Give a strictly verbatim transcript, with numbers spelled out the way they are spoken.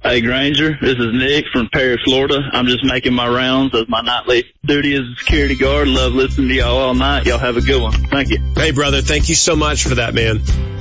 Hey, Granger, this is Nick from Perry, Florida. I'm just making my rounds as my nightly duty as a security guard. Love listening to y'all all night. Y'all have a good one. Thank you. Hey, brother, thank you so much for that, man.